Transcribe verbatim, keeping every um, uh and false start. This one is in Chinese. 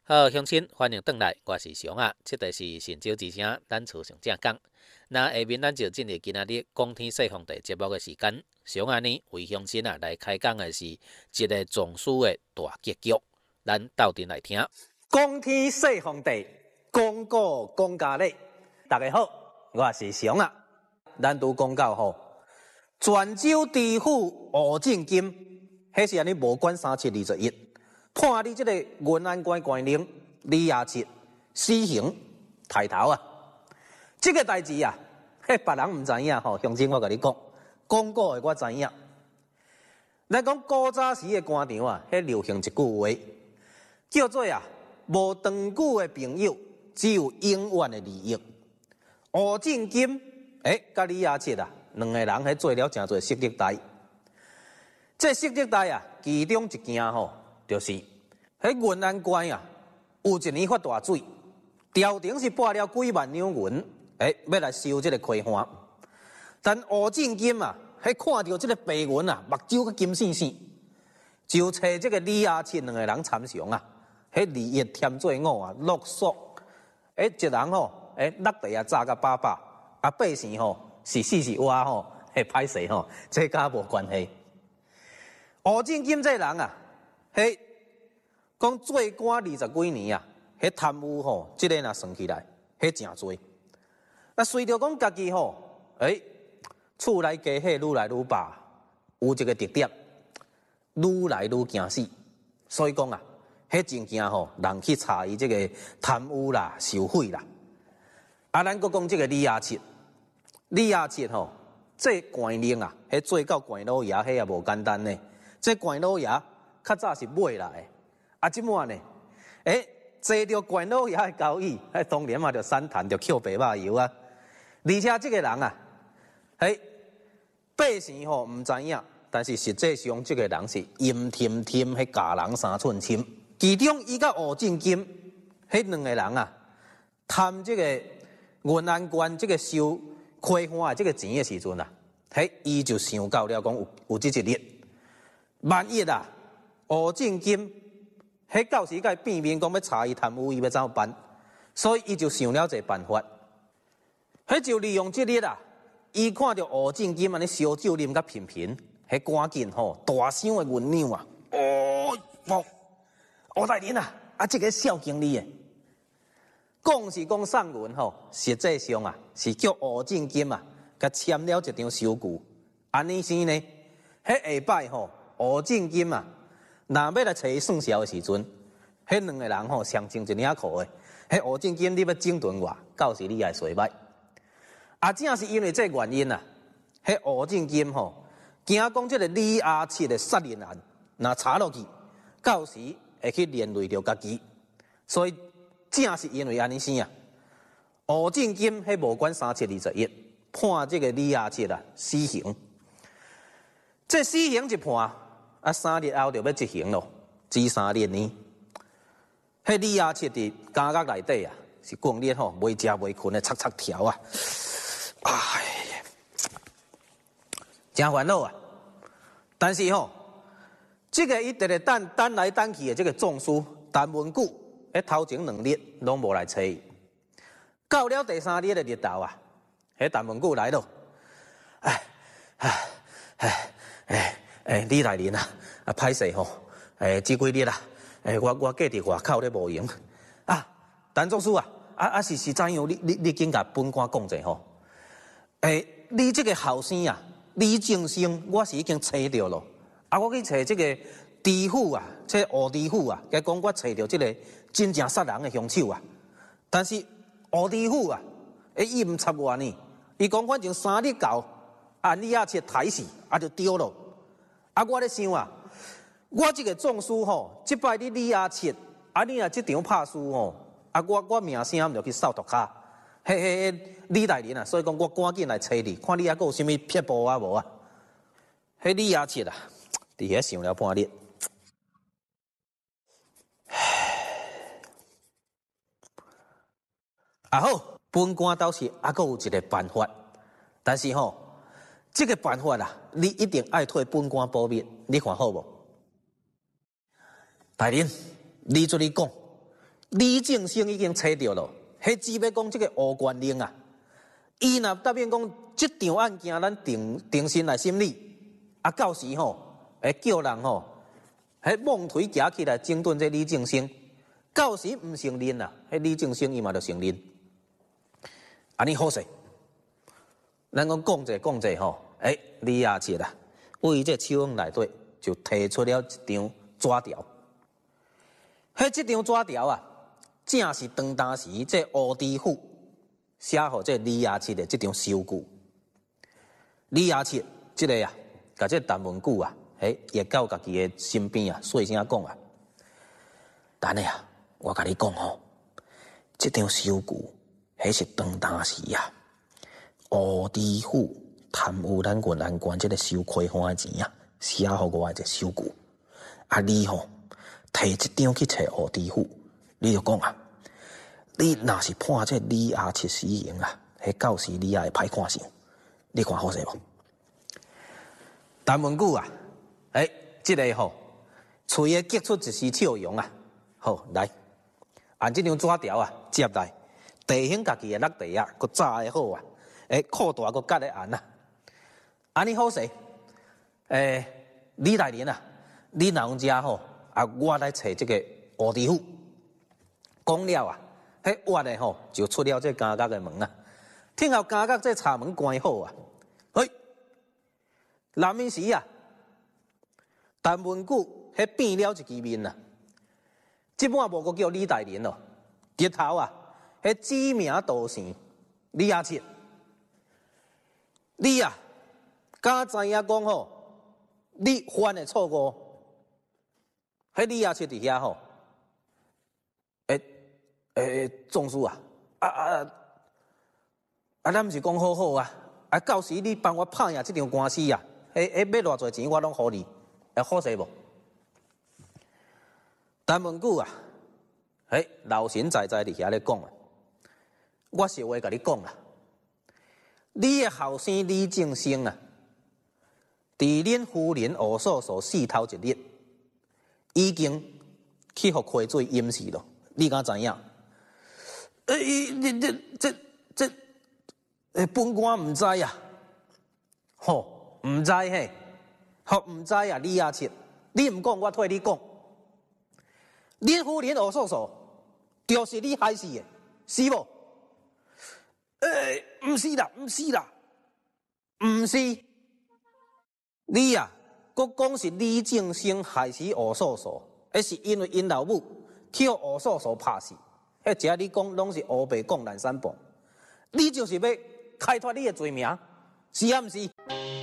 好，乡亲，欢迎转来，我是熊啊。这个是神州之声，咱厝上正讲。那下面咱就进入今仔日讲天说皇帝节目的时间。熊啊呢为乡亲啊来开讲的是一个总书的大结局，咱斗阵来听。 讲天说皇帝，讲古讲家历。大家好，我是熊啊。咱拄讲到吼，泉州知府吴正金，迄是安尼无管三七二十一。判你这个云安县县令李亚七死刑抬头啊！这个代志啊，迄别人唔知影吼，乡亲我甲你讲，讲古的我知影。咱讲古早时的官场啊，迄流行一句话，叫做啊，无长久的朋友，只有永远的利益。吴正金诶，甲李亚七啊，两个人迄做了真侪色色代。这色色代啊，其中一件吼。就是喺云安县啊，有一年发大水，朝廷是拨了几万两银，诶，要来收这个亏花。但吴正金啊，喺看到这个白银啊，目睭个金闪闪，就找这个李亚七两个人参详啊，喺利益添做五啊，落索，诶，一人吼，诶，落地啊炸甲饱饱，啊，百姓吼是死是活吼，系歹势吼，这甲无关系。吴正金这人啊。迄讲做官二十几年啊，迄贪污吼，即个若算起来，迄真多。那随着讲家己吼，诶，厝内家伙愈来愈大，有一个特点，愈来愈惊死。所以讲啊，迄真惊吼，人去查伊即个贪污啦、受贿啦。啊，咱阁讲即个李亚七，李亚七吼，这县令啊，迄做到县老爷，迄也无简单呢。这县老爷。较早是买来的，啊，即满呢，诶，坐着县老爷的交椅，迄当然嘛，着散谈，着捡白肉油啊。而且这个人啊，嘿，百姓吼唔知影，但是实际上这个人是阴甜甜，迄家人三寸深。其中伊甲吴正金，迄两个人啊，贪这个云安县这个收开花的这个钱的时阵啊，嘿，伊就想到了讲有有这一日，万一啊。吴正金，迄到时甲伊变面讲要查伊贪污，伊要怎么办？所以伊就想了一个办法，迄就利用这日啊，伊看到吴正金安尼烧酒啉甲频频，迄赶紧吼大声的酝酿啊！哦，吴吴大人啊，啊这个小经理诶，讲是讲送文吼，实际上啊是叫吴正金啊，甲签了一张收据。安尼先呢，迄下摆吼，吴正金啊。若要来找伊算账的时阵，迄两个人吼相争一领裤的，迄吴正金你要整顿我，到时你也衰败。啊，正是因为这原因啊，迄吴正金吼惊讲这个李阿七的杀人案，若查落去，到时会去连累着家己，所以正是因为安尼先啊，吴正金迄无管三七二十一，判这个李阿七啊死刑。这死刑一判。啊，三日后就要执行咯，至三日呢。迄李亚七伫监狱内底啊，是讲日吼，袂食袂困的，擦擦条啊，哎，真烦恼啊！但是吼，这个伊直直等等来等去的这个总书陈文久，迄头前两日拢无来找伊，到了第三日的日头啊，迄陈文久来咯，哎哎哎哎。诶，李大人啊，啊歹势吼，诶，这几日啊，诶，我我隔伫外口咧无闲啊，陈总书啊，啊啊是是怎样？你你你紧甲本官讲者吼，诶，你这个后生啊，李正生，我是已经找到了，啊，我去找这个知府啊，这吴知府啊，甲讲我找到这个真正杀人的凶手啊，但是吴知府啊，诶，伊唔插我呢，伊讲反正三日到，按李亚七抬死，啊就丢了。啊，我咧想啊，我这个总书吼，即摆你李亚七，啊你若即场拍输吼，啊我我名声就去扫毒卡，嘿嘿嘿，李大人啊，所以讲我赶紧来找你，看你还有啥物撇步啊无啊？迄李亚七啊，伫遐想了半日，啊好，本官倒是还佫有一个办法，但是吼。这个办法啊，你一定爱替本官保密，你看好无？大人，你做你讲， 李正生已经找到了，迄只要讲这个吴元玲啊，伊若答应讲这场案件咱定定心来审理，啊，到时吼会叫人吼，迄妄推举起来整顿这李正生，到时唔承认啦，迄李正生伊嘛就承认，安尼好势。咱讲讲者讲者吼，诶，李亚切啊，为这手网内底就提出了一张纸条，迄这张纸条啊。正是当当时这吴知府写予这李亚七的这张收据。李亚七这个啊，甲这陈文久啊，诶，也到家己的身边啊，细声讲啊，等下啊，我甲你讲吼，这张收据，迄是当当时啊，吴知府贪污咱云南县这个收开花的钱啊，写予我的这收据。啊，你吼摕这张去找吴知府。你就讲啊，你若是判这李阿七死刑啊，迄到时你也会歹看上，你看好势无？陈文久啊，诶、欸，这个吼，喙诶激出一丝笑容啊，好来，按这张纸条啊接来，提醒家己诶落地啊，佮炸诶好啊，诶，裤大佮夹诶按啊，安尼好势，诶、欸，李大人啊，你若用遮吼，啊，我来找这个吴知府。讲了啊，迄挖的吼就出了这监狱的门啊。听后监狱这插门关好啊，嘿，南面时啊，陈文久迄变了一支面啊。即摆无个叫李大人咯，日头啊，迄知名道士李阿七，你啊，敢知影讲吼，你犯的错误，迄李阿七伫遐吼。诶，总司啊，啊啊啊！咱毋是讲好好啊，啊，到时你帮我拍赢这场官司啊，迄迄要偌侪钱我拢互你，会好势无？陈文久啊，诶，老神在在伫遐咧讲啊，我实话甲你讲啊，你的后生李正生啊，伫恁夫人吴嫂嫂死头一日，已经去互溪水淹死咯，你敢知影？诶，这这这这，诶，本官唔知啊，吼，唔知嘿，吼唔知啊，李阿七，你唔讲，我替你讲，恁夫人吴嫂嫂，就是你害死的，是无？诶，唔是啦，唔是啦，唔是，你啊，佮讲是李正生害死吴嫂嫂，迄是因为因老母去互吴嫂嫂拍死。迄只你讲拢是乌白讲烂三蹦，你就是要开脱你的罪名，是啊，毋是？